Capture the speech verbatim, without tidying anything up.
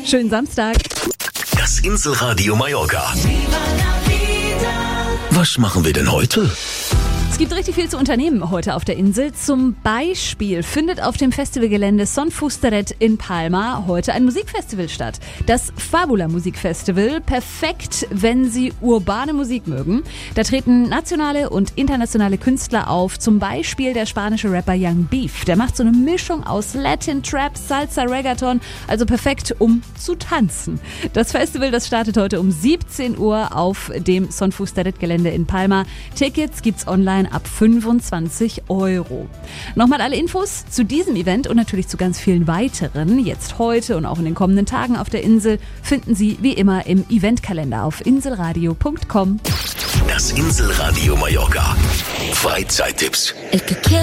Schönen Samstag. Das Inselradio Mallorca. Was machen wir denn heute? Es gibt richtig viel zu unternehmen heute auf der Insel. Zum Beispiel findet auf dem Festivalgelände Son Fusteret in Palma heute ein Musikfestival statt. Das Fabula Musikfestival, perfekt, wenn Sie urbane Musik mögen. Da treten nationale und internationale Künstler auf, zum Beispiel der spanische Rapper Young Beef. Der macht so eine Mischung aus Latin, Trap, Salsa, Reggaeton, also perfekt, um zu tanzen. Das Festival, das startet heute um siebzehn Uhr auf dem Son Fusteret Gelände in Palma. Tickets gibt's online ab fünfundzwanzig Euro. Nochmal alle Infos zu diesem Event und natürlich zu ganz vielen weiteren, jetzt heute und auch in den kommenden Tagen auf der Insel, finden Sie wie immer im Eventkalender auf inselradio punkt com. Das Inselradio Mallorca. Freizeittipps.